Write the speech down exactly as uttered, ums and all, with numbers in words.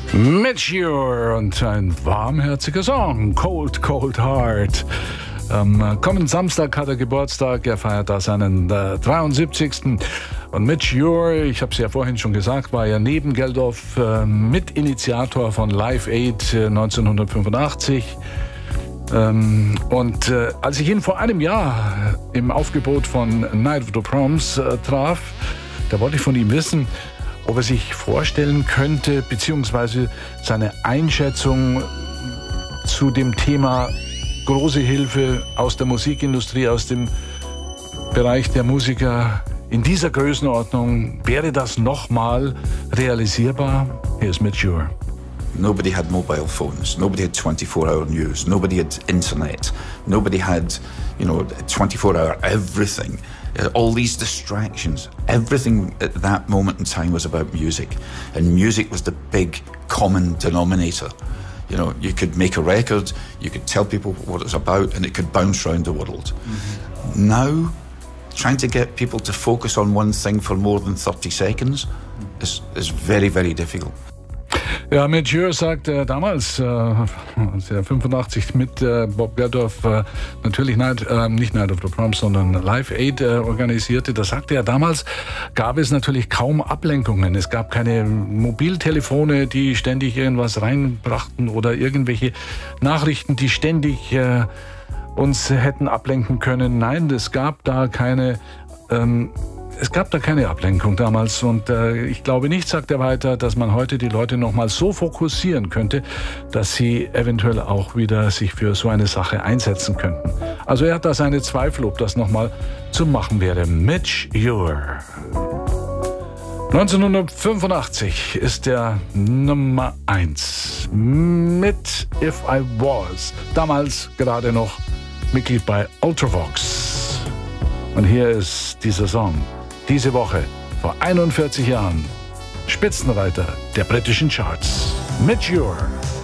Mature und ein warmherziger Song, Cold, Cold Heart. Am kommenden Samstag hat er Geburtstag, er feiert da seinen äh, dreiundsiebzigsten Und Mature, ich habe es ja vorhin schon gesagt, war ja neben Geldof äh, Mitinitiator von Live Aid äh, neunzehnhundertfünfundachtzig. Ähm, und äh, als ich ihn vor einem Jahr im Aufgebot von Night of the Proms äh, traf, da wollte ich von ihm wissen, ob er sich vorstellen könnte, beziehungsweise seine Einschätzung zu dem Thema große Hilfe aus der Musikindustrie, aus dem Bereich der Musiker in dieser Größenordnung. Wäre das nochmal realisierbar? Hier ist Mature. Nobody had mobile phones. Nobody had twenty-four hour news. Nobody had internet. Nobody had, you know, twenty-four hour everything. Uh, all these distractions. Everything at that moment in time was about music. And music was the big common denominator. You know, you could make a record, you could tell people what it's about, and it could bounce around the world. Mm-hmm. Now, trying to get people to focus on one thing for more than thirty seconds is, is very, very difficult. Ja, Mature sagt äh, damals, äh, als er fünfundachtzig mit äh, Bob Geldof äh, natürlich Night, äh, nicht Night of the Proms, sondern Live Aid äh, organisierte, da sagte er, damals gab es natürlich kaum Ablenkungen. Es gab keine Mobiltelefone, die ständig irgendwas reinbrachten oder irgendwelche Nachrichten, die ständig äh, uns hätten ablenken können. Nein, es gab da keine ähm, Es gab da keine Ablenkung damals und äh, ich glaube nicht, sagt er weiter, dass man heute die Leute nochmal so fokussieren könnte, dass sie eventuell auch wieder sich für so eine Sache einsetzen könnten. Also er hat da seine Zweifel, ob das nochmal zu machen wäre. Mature. neunzehnhundertfünfundachtzig ist der Nummer eins mit If I Was. Damals gerade noch Mitglied bei Ultravox. Und hier ist dieser Song. Diese Woche, vor einundvierzig Jahren, Spitzenreiter der britischen Charts. Mature.